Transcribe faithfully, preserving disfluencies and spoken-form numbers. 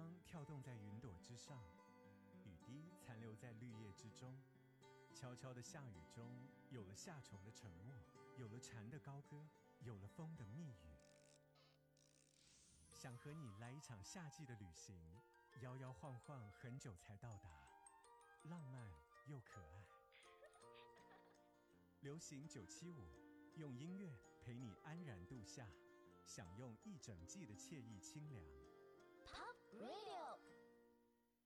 光跳动在云朵之上，雨滴残留在绿叶之中。悄悄的下雨中，有了夏虫的沉默，有了蝉的高歌，有了风的密语。想和你来一场夏季的旅行，摇摇晃晃很久才到达，浪漫又可爱。流行九七五，用音乐陪你安然度夏，享用一整季的惬意清凉。 Pop Radio